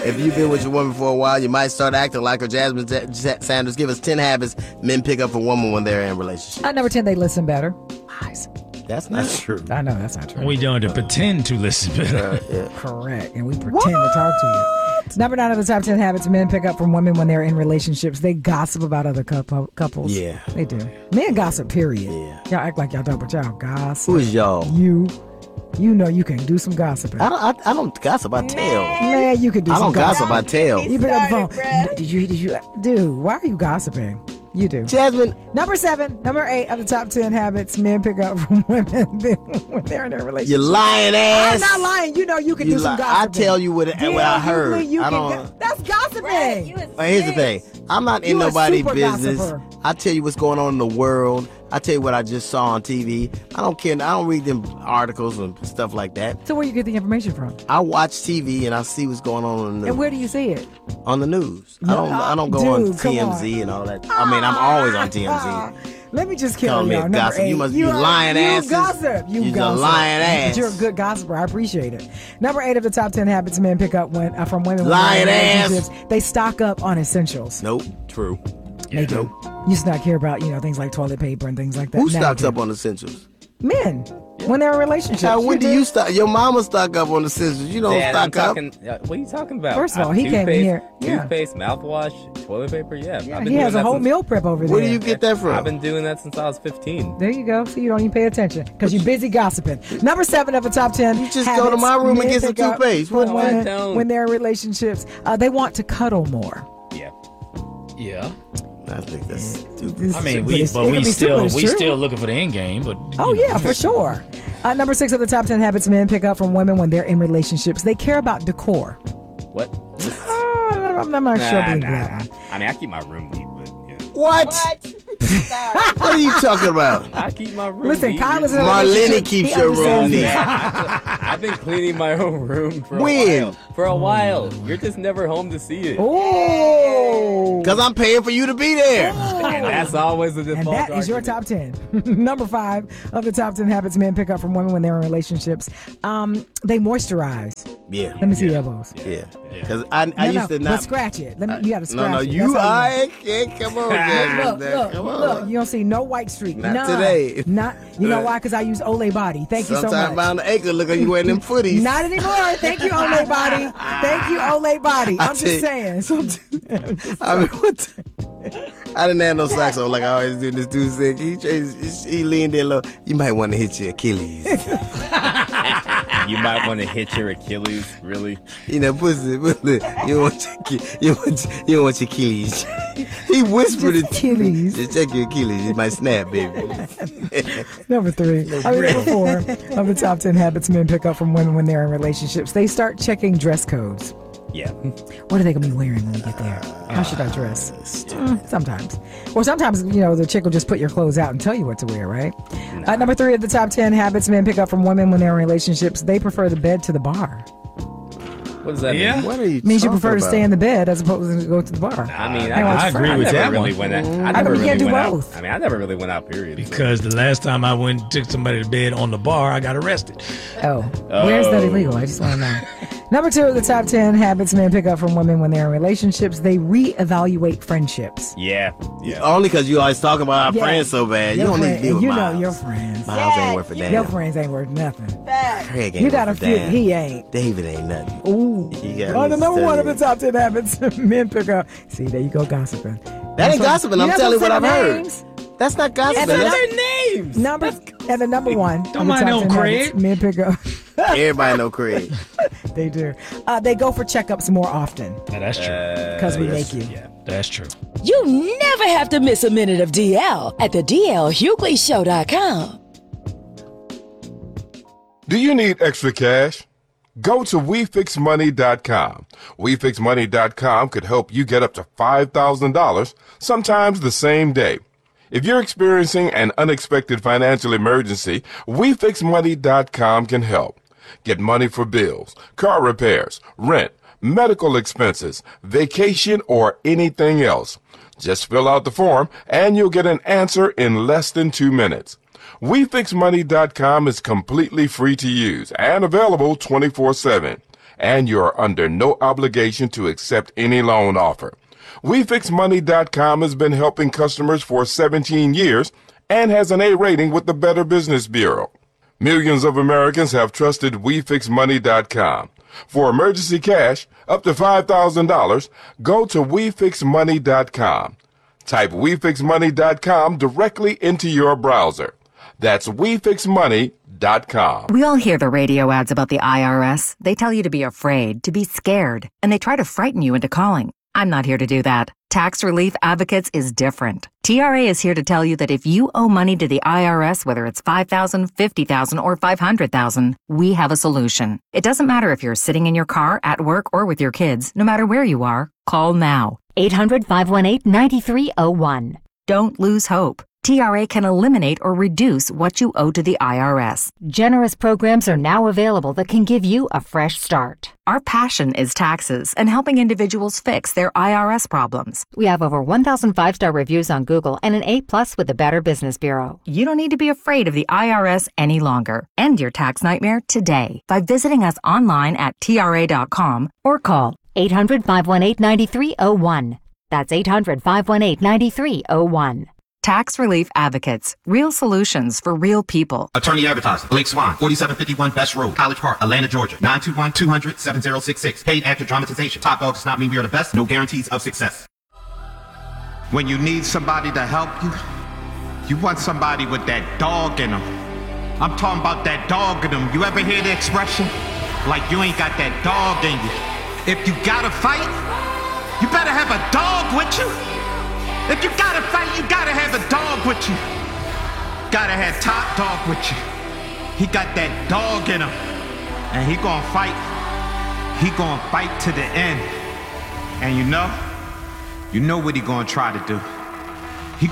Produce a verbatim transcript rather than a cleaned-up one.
If you've been with your woman for a while, you might start acting like her. Jasmine Sanders, give us ten habits men pick up from women when they're in a relationship. At number ten, they listen better. Lies. That's not true. I know that's not true. We doing to pretend to listen better. Uh, yeah. Correct. And we pretend what? to talk to you. Number nine of the top ten habits men pick up from women when they're in relationships. They gossip about other couple, couples. Yeah. They do. Men gossip, period. Yeah. Y'all act like y'all don't, but y'all gossip. Who is y'all? You. You know you can do some gossiping. I don't, I, I don't gossip, I tell. Man, you can do I some don't gossip, I tell. You pick up the phone. Bruh. Did you, did you, dude, why are you gossiping? You do. Jasmine. Number seven, number eight of the top ten habits men pick up from women when they're in their relationship. You lying ass. I'm not lying. You know you can you do li- some gossiping. I tell you what, Deal, what I heard. You I can don't. Go- that's gossiping. Well, here's the thing. I'm not in you nobody's business. Gossiper. I tell you what's going on in the world. I tell you what I just saw on T V. I don't care. I don't read them articles and stuff like that. So where you get the information from? I watch T V and I see what's going on in the And where do you see it? On the news. No, I don't. I don't go dude, on T M Z on. and all that. I mean, I'm always on T M Z. Let me just kill you. Number gossip. eight. You must you be are, lying ass. You gossip. You You're gossip. a lying ass. You're a good gossiper. I appreciate it. Number eight of the top ten habits men pick up when uh, from women. Lying ass. They stock up on essentials. Nope. True. They do. Nope. You used to not care about, you know, things like toilet paper and things like that. Who now stocks up on essentials? Men. Yeah. When they're in relationships. Now, when you do you stock? Your mama stock up on essentials. You don't Dad, stock I'm talking, up. Uh, what are you talking about? First of all, uh, he came in here. Yeah. Toothpaste, mouthwash, toilet paper. Yeah. yeah I've been he has a whole since, meal prep over there. Where do you get that from? I've been doing that since I was fifteen. There you go. So you don't even pay attention because you're busy gossiping. Number seven of the top ten. You just go to my room and get some toothpaste. When, What? when, when they're in relationships, uh, they want to cuddle more. Yeah. Yeah. I think that's stupid. I mean, we, but we still we still looking for the end game. But oh know. yeah, for sure. Uh, number six of the top ten habits men pick up from women when they're in relationships. They care about decor. What? Uh, I'm not nah, sure about nah, that. nah. I mean, I keep my room neat, but yeah. What? What? What are you talking about? I keep my room Listen, neat. Kyle is in a Marlene relationship. keeps He your room understands neat. that. I've been cleaning my own room for a When? while. For a while. You're just never home to see it. Oh, because I'm paying for you to be there. And that's always the and default. that is your argument. top ten. Number five of the top ten habits men pick up from women when they're in relationships. Um, they moisturize. Yeah. Let me see your elbows. Yeah. Because I, I no, used no, to not. But scratch it. Let me. You got to scratch No, no, it. you. That's how I can't. Come on, Jasmine. Look, look, Come on. look. You don't see no white streak. Not None. today. Not. You know why? Because I use Olay Body. Thank you so Sometimes much. around the acre, look like you wearing them footies. Not anymore. Thank you, Olay Body. Thank you, Olay Body. I I'm tell you, just saying. I mean, what? I didn't have no socks on like I always do. This dude said he, he, he leaned in low. You might want to hit your Achilles. You might want to hit your Achilles, really. You know, pussy, pussy. You want your, you want your, you want your Achilles. He whispered Just it. Achilles. Just check your Achilles. It might snap, baby. Number three. I mean, number four of the top ten habits men pick up from women when they're in relationships. They start checking dress codes. Yeah. What are they going to be wearing when we get there? How should I dress? Mm, sometimes. Or sometimes, you know, the chick will just put your clothes out and tell you what to wear, right? Uh, number three of the top ten habits men pick up from women when they're in relationships. They prefer the bed to the bar. What does that Yeah. mean? What are you It means you talking prefer to about? stay in the bed as opposed to go to the bar. I mean, I I, watch I agree Friends. with I that. never Really one. went out. I I never mean, you really can't do went both. out. I mean, I never really went out. Period. so. because the last time I went and took somebody to bed on the bar, I got arrested. Oh, where's that Oh. illegal? I just want to know. Number two of the top ten habits men pick up from women when they're in relationships. They reevaluate friendships. Yeah. Yeah. Only because you always talk about our Yeah. friends so bad. You Your don't need friend- to deal with You Miles. know your friends. Miles ain't worth a damn. Your friends ain't worth nothing. Craig ain't You got a worth few. damn. He ain't. David ain't nothing. Ooh. You got On the me number one of the studying. top ten habits men pick up. See, there you go gossiping. That ain't That's gossiping. what- I'm you're telling you not what I've supposed to say heard. names. That's not gossiping. It's That's, their names. Number and the number one. of the mind top no ten Craig. habits men pick up. everybody know Craig. They do. Uh, they go for checkups more often Yeah, that's true. because we yes. make you. Yeah. That's true. You never have to miss a minute of D L at the D L Hughley Show dot com. Do you need extra cash? Go to we fix money dot com. we fix money dot com could help you get up to five thousand dollars, sometimes the same day. If you're experiencing an unexpected financial emergency, we fix money dot com can help. Get money for bills, car repairs, rent, medical expenses, vacation, or anything else. Just fill out the form and you'll get an answer in less than two minutes. we fix money dot com is completely free to use and available twenty-four seven. and you are under no obligation to accept any loan offer. We Fix Money dot com has been helping customers for seventeen years and has an A rating with the Better Business Bureau. Millions of Americans have trusted We Fix Money dot com. For emergency cash up to five thousand dollars, go to We Fix Money dot com. Type We Fix Money dot com directly into your browser. That's We Fix Money dot com. We all hear the radio ads about the I R S. They tell you to be afraid, to be scared, and they try to frighten you into calling. I'm not here to do that. Tax Relief Advocates is different. T R A is here to tell you that if you owe money to the I R S, whether it's five thousand dollars, fifty thousand dollars, or five hundred thousand dollars, we have a solution. It doesn't matter if you're sitting in your car, at work, or with your kids. No matter where you are, call now. eight hundred, five one eight, nine three zero one. Don't lose hope. T R A can eliminate or reduce what you owe to the I R S. Generous programs are now available that can give you a fresh start. Our passion is taxes and helping individuals fix their I R S problems. We have over one thousand five-star reviews on Google and an A plus with the Better Business Bureau. You don't need to be afraid of the I R S any longer. End your tax nightmare today by visiting us online at T R A dot com or call eight hundred, five one eight, nine three zero one. That's eight hundred, five one eight, nine three zero one. Tax Relief Advocates. Real solutions for real people. Attorney advertising. Blake Swan, forty-seven fifty-one Best Road, College Park, Atlanta, Georgia. nine two one, two hundred, seven zero six six. Paid after dramatization. Top dog does not mean we are the best. No guarantees of success. When you need somebody to help you, you want somebody with that dog in them. I'm talking about that dog in them. You ever hear the expression? Like you ain't got that dog in you. If you gotta fight, you better have a dog with you. If you gotta fight, you gotta have a dog with you. Gotta have Top Dog with you. He got that dog in him. And he gonna fight. He gonna fight to the end. And you know, you know what he gonna try to do.